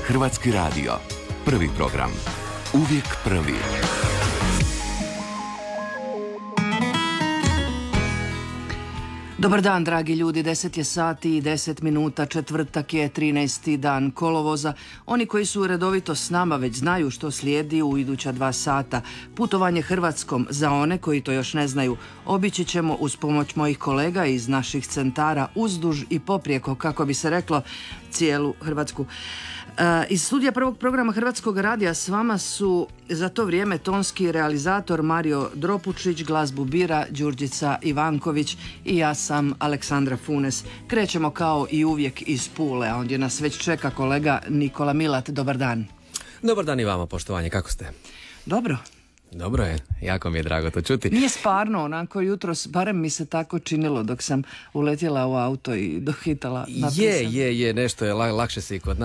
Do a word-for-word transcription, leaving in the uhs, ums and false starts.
Hrvatski radio. Prvi program. Uvijek prvi. Dobar dan, dragi ljudi, deset je sati i deset minuta, četvrtak je trinaesti dan kolovoza. Oni koji su redovito s nama već znaju što slijedi u iduća dva sata. Putovanje Hrvatskom, za one koji to još ne znaju, obići ćemo uz pomoć mojih kolega iz naših centara uzduž i poprijeko, kako bi se reklo, cijelu Hrvatsku. Iz studija prvog programa Hrvatskog radija s vama su za to vrijeme tonski realizator Mario Dropučić, glazbu bira Đurđica Ivanković i ja sam Aleksandra Funes. Krećemo kao i uvijek iz Pule, a ondje nas već čeka kolega Nikola Milat. Dobar dan. Dobar dan i vama, poštovanje, kako ste? Dobro. Dobro je, jako mi je drago to čuti. Nije sparno, onako jutros, barem mi se tako činilo dok sam uletjela u auto i dohitala. Je, je, je, nešto je lakše se i kod